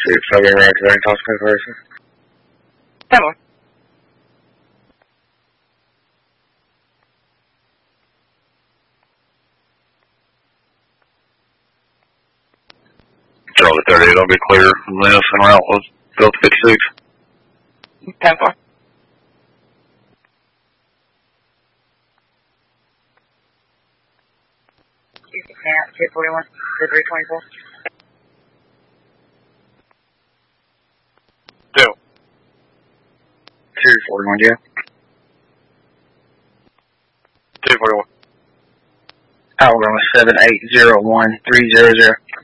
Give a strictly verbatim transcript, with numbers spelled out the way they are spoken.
six, I'll be right there and talk to the person. Hello. Charlie thirty-eight, I'll be clear from this and route was Delta fifty-six. ten four. Hit forty-one, three twenty-four. Two. two forty-one, yeah. two forty-one. Alabama seven eight zero one three zero zero.